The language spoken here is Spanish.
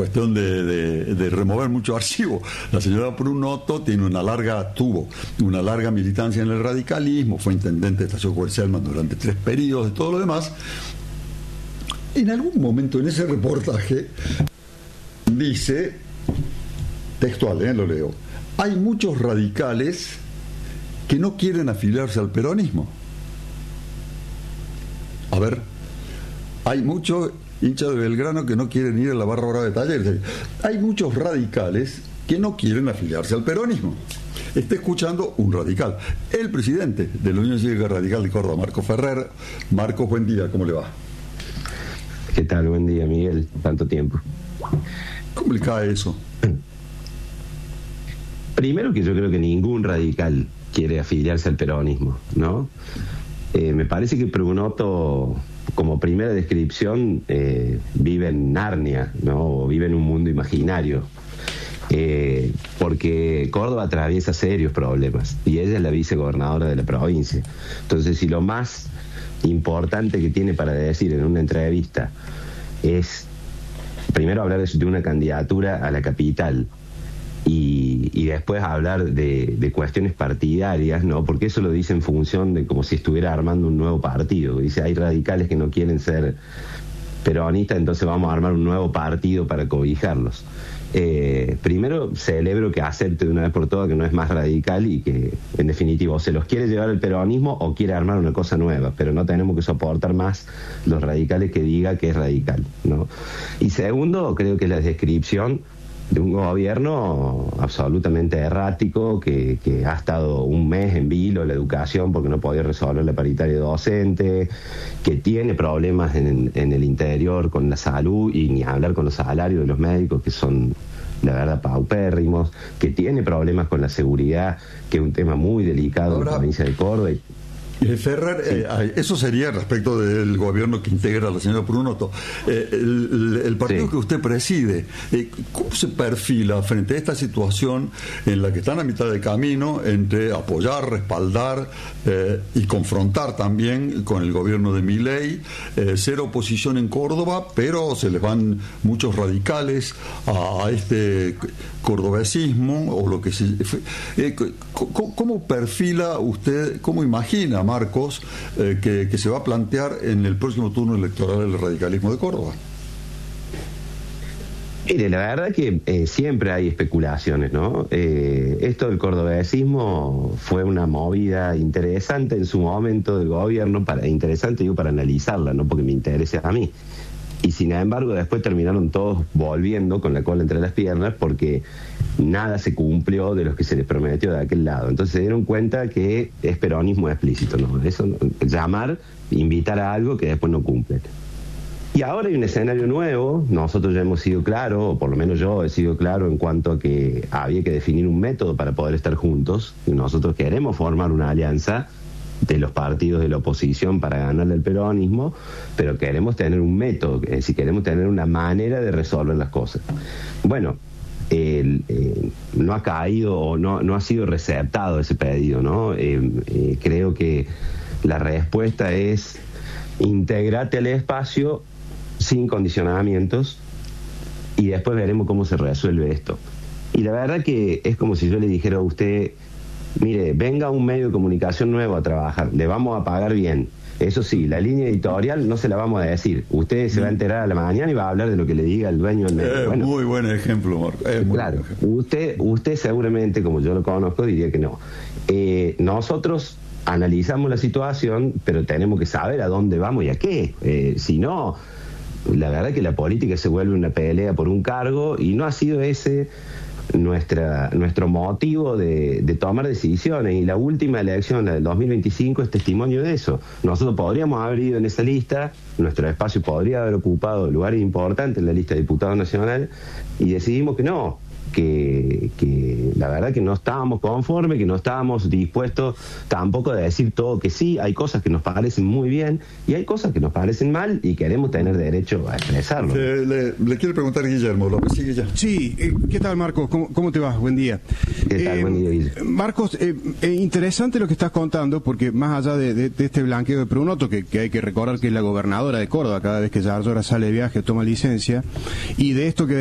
cuestión de remover mucho archivo. La señora Prunoto tuvo una larga militancia en el radicalismo, fue intendente de Estación Juan Selman durante 3 periodos y todo lo demás. En algún momento en ese reportaje dice, textual, lo leo, hay muchos radicales que no quieren afiliarse al peronismo. A ver, hay muchos hinchas de Belgrano que no quieren ir a la barra brava de Talleres. Hay muchos radicales que no quieren afiliarse al peronismo. Está escuchando un radical, el presidente de la Unión Cívica Radical de Córdoba, Marcos Ferrer. Marcos, buen día, ¿cómo le va? ¿Qué tal? Buen día, Miguel. Tanto tiempo. ¿Cómo le cae eso? Primero que yo creo que ningún radical quiere afiliarse al peronismo, ¿no? Me parece que Prunoto, como primera descripción, vive en Narnia, ¿no? O vive en un mundo imaginario. Porque Córdoba atraviesa serios problemas y ella es la vicegobernadora de la provincia. Entonces, si lo más importante que tiene para decir en una entrevista es primero hablar de una candidatura a la capital y después hablar de cuestiones partidarias, ¿no? Porque eso lo dice en función de como si estuviera armando un nuevo partido. Dice, hay radicales que no quieren ser peronistas, entonces vamos a armar un nuevo partido para cobijarlos. Primero celebro que acepte de una vez por todas que no es más radical y que en definitiva o se los quiere llevar el peronismo o quiere armar una cosa nueva, pero no tenemos que soportar más los radicales que diga que es radical, ¿no? Y segundo, creo que la descripción de un gobierno absolutamente errático que ha estado un mes en vilo la educación porque no podía resolver la paritaria docente, que tiene problemas en el interior con la salud y ni hablar con los salarios de los médicos que son la verdad paupérrimos, que tiene problemas con la seguridad, que es un tema muy delicado en la provincia de Córdoba. Ferrer, eso sería respecto del gobierno que integra la señora Prunoto. El partido que usted preside, ¿cómo se perfila frente a esta situación en la que están a mitad de camino entre apoyar, respaldar y confrontar también con el gobierno de Milei, ser oposición en Córdoba, pero se les van muchos radicales a este cordobesismo o lo que se... ¿Cómo perfila usted, cómo imagina Marcos que se va a plantear en el próximo turno electoral del radicalismo de Córdoba? Mire, la verdad que siempre hay especulaciones, ¿no? Esto del cordobesismo fue una movida interesante en su momento del gobierno, interesante digo para analizarla, no porque me interese a mí. Y sin embargo después terminaron todos volviendo con la cola entre las piernas porque nada se cumplió de los que se les prometió de aquel lado. Entonces se dieron cuenta que es peronismo explícito, ¿no? Eso, invitar a algo que después no cumplen. Y ahora hay un escenario nuevo, nosotros ya hemos sido claros, o por lo menos yo he sido claro en cuanto a que había que definir un método para poder estar juntos, y nosotros queremos formar una alianza de los partidos de la oposición para ganarle al peronismo, pero queremos tener un método, es decir, queremos tener una manera de resolver las cosas. Bueno, no ha caído o no ha sido receptado ese pedido, ¿no? Creo que la respuesta es integrate al espacio sin condicionamientos y después veremos cómo se resuelve esto. Y la verdad que es como si yo le dijera a usted, mire, venga un medio de comunicación nuevo a trabajar, le vamos a pagar bien. Eso sí, la línea editorial no se la vamos a decir. Usted se va a enterar a la mañana y va a hablar de lo que le diga el dueño del medio. Bueno, muy buen ejemplo, Marco. Claro, usted seguramente, como yo lo conozco, diría que no. Nosotros analizamos la situación, pero tenemos que saber a dónde vamos y a qué. Si no, la verdad que la política se vuelve una pelea por un cargo y no ha sido ese nuestro motivo de tomar decisiones, y la última elección, la del 2025, es testimonio de eso. Nosotros podríamos haber ido en esa lista, nuestro espacio podría haber ocupado lugares importantes en la lista de diputado nacional, y decidimos que no, que la verdad que no estábamos conformes, que no estábamos dispuestos tampoco a decir todo que sí. Hay cosas que nos parecen muy bien y hay cosas que nos parecen mal y queremos tener derecho a expresarlo. Le quiero preguntar a Guillermo López. Sí, Guillermo. Sí, ¿qué tal, Marcos? ¿Cómo te va? Buen día. ¿Qué tal? Buen día, Guillermo. Marcos, interesante lo que estás contando, porque más allá de este blanqueo de Prunoto, que hay que recordar que es la gobernadora de Córdoba cada vez que Yarlora sale de viaje o toma licencia, y de esto que